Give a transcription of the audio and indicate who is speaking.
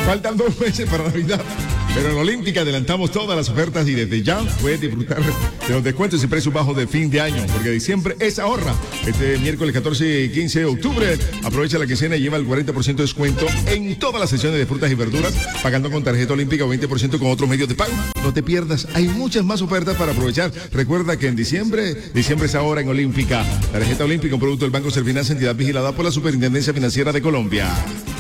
Speaker 1: Faltan 2 meses para Navidad, pero en Olímpica adelantamos todas las ofertas y desde ya puedes disfrutar de los descuentos y precios bajos de fin de año, porque diciembre es ahorra. Este miércoles 14 y 15 de octubre, aprovecha la quincena y lleva el 40% de descuento en todas las secciones de frutas y verduras, pagando con tarjeta olímpica o 20% con otros medios de pago. No te pierdas, hay muchas más ofertas para aprovechar. Recuerda que en diciembre es ahora en Olímpica. La tarjeta olímpica, un producto del Banco Serfinanza, entidad vigilada por la Superintendencia Financiera de Colombia.